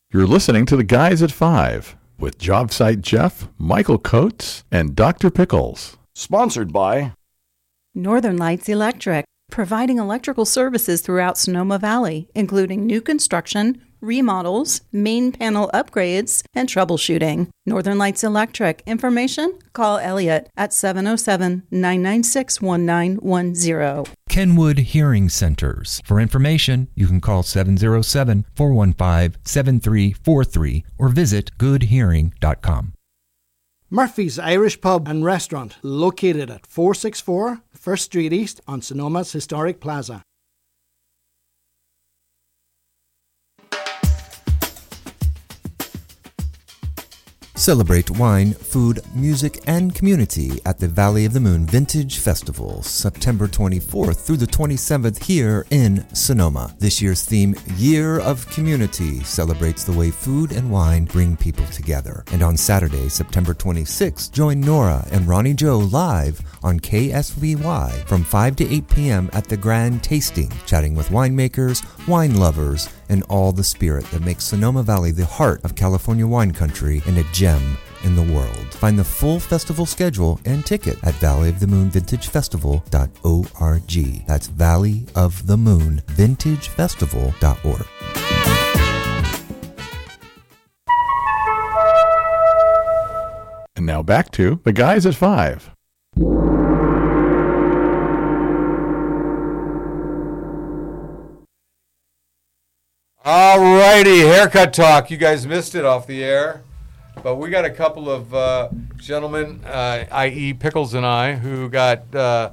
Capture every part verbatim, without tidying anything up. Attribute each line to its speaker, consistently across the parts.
Speaker 1: You're listening to the Guys at Five with Job Site Jeff, Michael Coates, and Doctor Pickles.
Speaker 2: Sponsored by
Speaker 3: Northern Lights Electric, providing electrical services throughout Sonoma Valley, including new construction, remodels, main panel upgrades, and troubleshooting. Northern Lights Electric. Information? Call Elliot at seven oh seven, nine nine six, one nine one zero.
Speaker 4: Kenwood Hearing Centers. For information, you can call seven oh seven, four one five, seven three four three or visit good hearing dot com.
Speaker 5: Murphy's Irish Pub and Restaurant, located at four sixty-four First Street East on Sonoma's Historic Plaza.
Speaker 4: Celebrate wine, food, music, and community at the Valley of the Moon Vintage Festival, September twenty-fourth through the twenty-seventh here in Sonoma. This year's theme, Year of Community, celebrates the way food and wine bring people together. And on Saturday, September twenty-sixth, join Nora and Ronnie Joe live on K S V Y from five to eight p.m. at the Grand Tasting, chatting with winemakers, wine lovers, and all the spirit that makes Sonoma Valley the heart of California wine country and a gem in the world. Find the full festival schedule and ticket at valley of the moon vintage festival dot org. That's valley of the moon vintage festival dot org.
Speaker 1: And now back to the Guys at Five.
Speaker 6: All righty, haircut talk. You guys missed it off the air, but we got a couple of uh, gentlemen, uh, that is. Pickles and I, who got uh,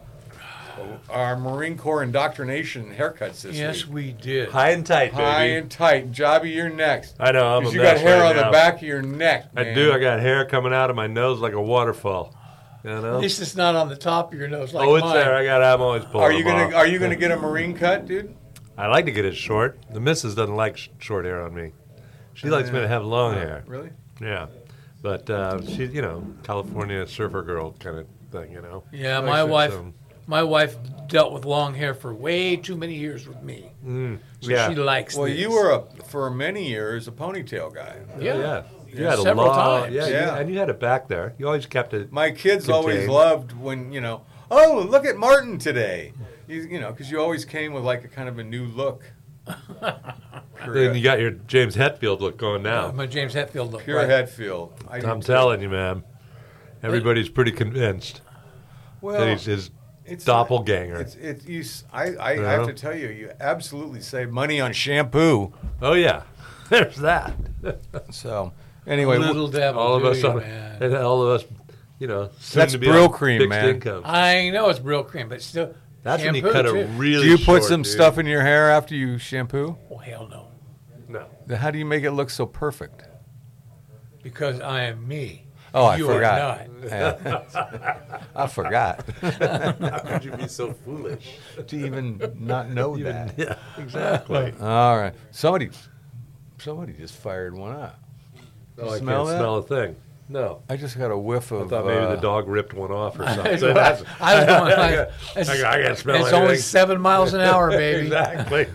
Speaker 6: our Marine Corps indoctrination haircuts this
Speaker 7: yes,
Speaker 6: week.
Speaker 7: we did.
Speaker 8: High and tight, baby.
Speaker 6: High and tight. Jobby, you're next.
Speaker 8: I know, I'm a
Speaker 6: Because you
Speaker 8: mess
Speaker 6: got hair
Speaker 8: right
Speaker 6: on
Speaker 8: now.
Speaker 6: the back of your neck, man.
Speaker 8: I do. I got hair coming out of my nose like a waterfall. You know?
Speaker 7: At least it's not on the top of your nose like
Speaker 8: oh, it's
Speaker 7: mine.
Speaker 8: there. I got. I'm always pulling
Speaker 6: Are you
Speaker 8: them
Speaker 6: gonna
Speaker 8: off.
Speaker 6: Are you gonna get a Marine cut, dude?
Speaker 8: I like to get it short. The missus doesn't like sh- short hair on me. She likes me to have long hair.
Speaker 6: Really?
Speaker 8: Yeah, but uh, she, you know, California surfer girl kind of thing, you know.
Speaker 7: Yeah,
Speaker 8: Likes
Speaker 7: my
Speaker 8: it,
Speaker 7: wife,
Speaker 8: so-
Speaker 7: my wife dealt with long hair for way too many years with me.
Speaker 8: Mm,
Speaker 7: So
Speaker 8: yeah.
Speaker 7: she likes
Speaker 6: Well,
Speaker 7: this.
Speaker 6: you were a, for many years a ponytail guy.
Speaker 7: Yeah.
Speaker 8: yeah. You
Speaker 6: Yeah,
Speaker 8: had a
Speaker 7: several
Speaker 8: long,
Speaker 7: times.
Speaker 8: Yeah,
Speaker 6: Yeah.
Speaker 8: You, and you had it back there. You always kept it.
Speaker 6: My kids always
Speaker 8: contained.
Speaker 6: loved when, you know, oh, look at Martin today. You, you know, because you always came with like a kind of a new look.
Speaker 8: Then you got your James Hetfield look going now.
Speaker 7: Uh, my James Hetfield look.
Speaker 6: Pure
Speaker 7: right.
Speaker 6: Hetfield. I
Speaker 8: I'm
Speaker 6: do
Speaker 8: telling you, man. Everybody's pretty convinced
Speaker 6: Well,
Speaker 8: that he's his
Speaker 6: it's
Speaker 8: doppelganger.
Speaker 6: It's, it's, you, s- I, I, I
Speaker 8: Yeah.
Speaker 6: have to tell you, you absolutely save money on shampoo.
Speaker 8: Oh yeah, there's that.
Speaker 6: So, anyway,
Speaker 7: Little devil,
Speaker 8: all of
Speaker 7: do
Speaker 8: us,
Speaker 7: you,
Speaker 8: on,
Speaker 7: man.
Speaker 8: and all of us, you know, soon
Speaker 6: That's
Speaker 8: to be
Speaker 6: Brill
Speaker 8: on
Speaker 6: cream,
Speaker 8: fixed
Speaker 6: man.
Speaker 8: income.
Speaker 7: I know it's Brill cream, but still.
Speaker 8: That's when you
Speaker 7: shampoo,
Speaker 8: cut
Speaker 7: too.
Speaker 8: it really.
Speaker 6: do you put
Speaker 8: short,
Speaker 6: some
Speaker 8: dude.
Speaker 6: stuff in your hair after you shampoo?
Speaker 7: Oh hell no,
Speaker 8: No.
Speaker 6: Then how do you make it look so perfect?
Speaker 7: because I am me.
Speaker 6: Oh, I
Speaker 7: you
Speaker 6: forgot.
Speaker 7: Are not.
Speaker 6: Yeah. I forgot
Speaker 8: How could you be so foolish?
Speaker 6: to even not know that.
Speaker 8: Yeah, exactly.
Speaker 6: All right, somebody, somebody just fired one up.
Speaker 8: Oh, I
Speaker 6: smell
Speaker 8: can't
Speaker 6: that?
Speaker 8: smell a thing. No.
Speaker 6: I just got a whiff of.
Speaker 8: I thought maybe
Speaker 6: uh,
Speaker 8: the dog ripped one off or
Speaker 7: I
Speaker 8: something.
Speaker 7: was
Speaker 8: So that's-
Speaker 7: going, I was going
Speaker 8: I
Speaker 7: like,
Speaker 8: got- I got- I got to smell
Speaker 7: it's only
Speaker 8: anything.
Speaker 7: seven miles an hour, baby.
Speaker 8: Exactly.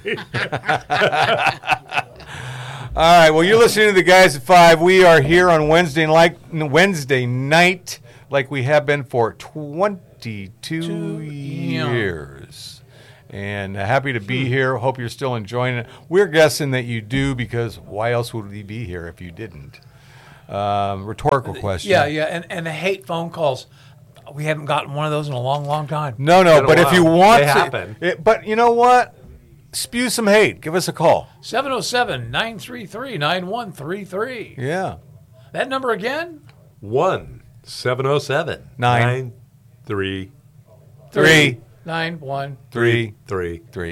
Speaker 6: All right. Well, you're listening to the Guys at Five. We are here on Wednesday like Wednesday night, like we have been for twenty-two
Speaker 7: Two- yeah.
Speaker 6: years, and happy to be here. Hope you're still enjoying it. We're guessing that you do, because why else would we be here if you didn't? Um, rhetorical question.
Speaker 7: Yeah, yeah, and and the hate phone calls. We haven't gotten one of those in a long, long time.
Speaker 6: No, no.
Speaker 8: Been a
Speaker 6: But if you
Speaker 8: while.
Speaker 6: want
Speaker 8: They
Speaker 6: to,
Speaker 8: happen.
Speaker 6: it- but you know what? Spew some hate. Give us a call.
Speaker 7: seven oh seven, nine three three, nine one three three.
Speaker 6: Yeah.
Speaker 7: That number again?
Speaker 8: One seven oh seven
Speaker 6: Nine.
Speaker 8: nine three
Speaker 6: Three,
Speaker 7: Nine one.
Speaker 6: three,
Speaker 8: three.
Speaker 6: three.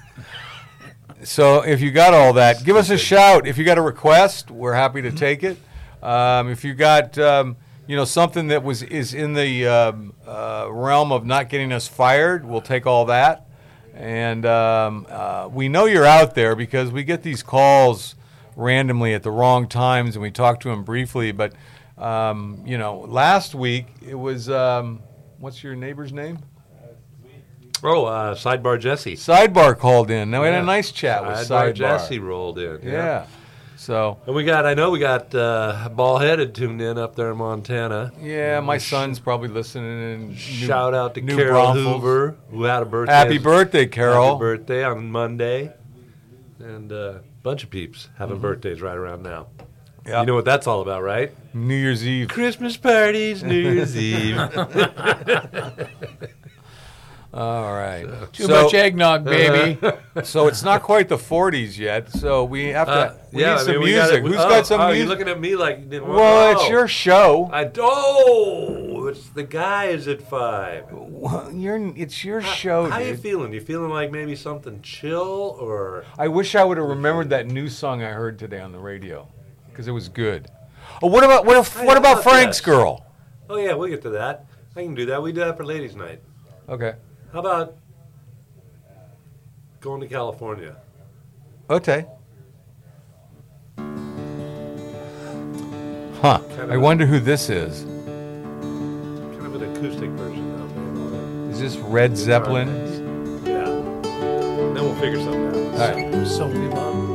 Speaker 6: So if you got all that, give us a shout. If you got a request, we're happy to take it. Um, if you got, um, you know, something that was is in the um, uh, realm of not getting us fired, we'll take all that. And um, uh, we know you're out there because we get these calls randomly at the wrong times, and we talk to them briefly. But um, you know, last week it was um, what's your neighbor's name?
Speaker 8: Oh, uh, Sidebar Jesse.
Speaker 6: Sidebar called in. Now we had
Speaker 8: Yeah.
Speaker 6: a nice chat with
Speaker 8: Sidebar
Speaker 6: Sidebar.
Speaker 8: Jesse rolled in.
Speaker 6: Yeah. So
Speaker 8: And we got, I know we got uh, Ball-Headed tuned in up there in Montana.
Speaker 6: yeah, my son's probably listening. In New,
Speaker 8: Shout out to
Speaker 6: New
Speaker 8: Carol
Speaker 6: Braunfels.
Speaker 8: Hoover, who had a birthday.
Speaker 6: Happy birthday, Carol!
Speaker 8: Happy birthday on Monday. And a uh, bunch of peeps having
Speaker 6: Mm-hmm.
Speaker 8: birthdays right around now.
Speaker 6: Yep.
Speaker 8: You know what that's all about, right?
Speaker 6: New Year's Eve.
Speaker 8: Christmas parties, New Year's Eve.
Speaker 6: All right.
Speaker 7: Too
Speaker 6: So-
Speaker 7: much eggnog, baby.
Speaker 6: So it's not quite the forties yet. So we have to.
Speaker 8: Uh,
Speaker 6: we
Speaker 8: yeah,
Speaker 6: need
Speaker 8: I
Speaker 6: some
Speaker 8: mean, we
Speaker 6: music.
Speaker 8: gotta-
Speaker 6: Who's
Speaker 8: oh,
Speaker 6: got some
Speaker 8: oh,
Speaker 6: music?
Speaker 8: You're looking at me like.
Speaker 6: well, it's
Speaker 8: oh.
Speaker 6: your show.
Speaker 8: I oh, it's the guys at five.
Speaker 6: Well, you're, it's your show,
Speaker 8: How
Speaker 6: dude.
Speaker 8: you feeling? You feeling like maybe something chill or?
Speaker 6: I wish I would have remembered that new song I heard today on the radio, because it was good. Oh, what about what? If,
Speaker 8: Hey,
Speaker 6: what
Speaker 8: how
Speaker 6: about
Speaker 8: about
Speaker 6: Frank's
Speaker 8: this?
Speaker 6: girl?
Speaker 8: Oh yeah, we'll get to that. I can do that. We do that for ladies' night.
Speaker 6: Okay.
Speaker 8: How about going to California?
Speaker 6: Okay. Huh. I wonder who this is.
Speaker 8: Kind of an acoustic version though.
Speaker 6: Is this Red Zeppelin?
Speaker 8: Yeah. Then we'll figure something out.
Speaker 6: All right.
Speaker 7: So we love.